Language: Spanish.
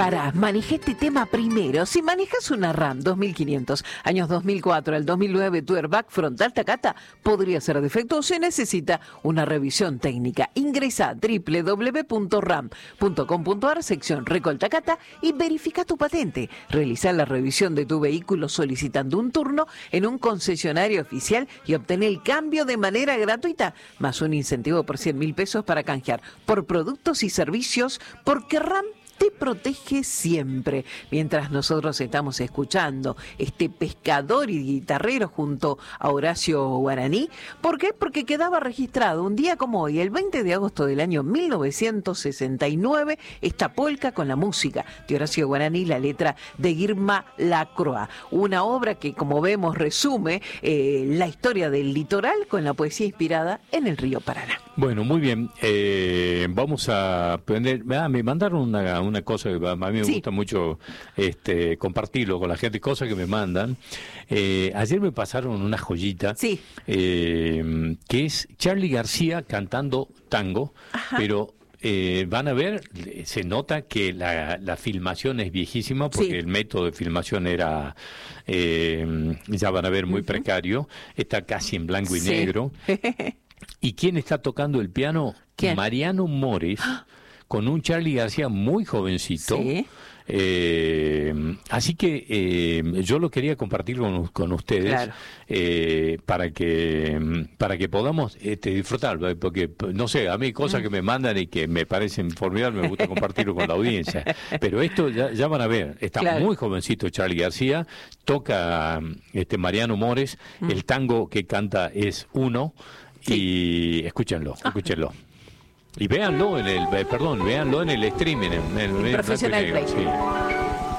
Para, manejé este tema primero. Si manejas una RAM 2500, años 2004 al 2009, tu airbag frontal Takata podría ser defectuoso o se necesita una revisión técnica. Ingresa a www.ram.com.ar, sección Recall Takata, y verifica tu patente. Realiza la revisión de tu vehículo solicitando un turno en un concesionario oficial y obtener el cambio de manera gratuita, más un incentivo por 100.000 pesos para canjear por productos y servicios, porque RAM te protege siempre. Mientras nosotros estamos escuchando este pescador y guitarrero junto a Horacio Guaraní. ¿Por qué? Porque quedaba registrado un día como hoy, el 20 de agosto del año 1969, esta polca con la música de Horacio Guaraní, la letra de Guillermo Lacroix. Una obra que, como vemos, resume la historia del litoral con la poesía inspirada en el río Paraná. Bueno, muy bien. Vamos a aprender. Me mandaron una cosa que a mí me gusta mucho compartirlo con la gente, cosas que me mandan. Ayer me pasaron una joyita, que es Charly García cantando tango. Ajá. Pero van a ver, se nota que la filmación es viejísima, porque el método de filmación era, ya van a ver, muy precario. Está casi en blanco y negro. ¿Y quién está tocando el piano? ¿Quién? Mariano Mores, con un Charly García muy jovencito. Sí. Así que yo lo quería compartir con ustedes, claro, para que podamos disfrutarlo, porque no sé, a mí cosas que me mandan y que me parecen formidables, me gusta compartirlo con la audiencia, pero esto ya van a ver, está muy jovencito Charly García, toca Mariano Mores, el tango que canta es Uno, y escúchenlo. Y véanlo véanlo en el streaming, en Profesional Play. Sí.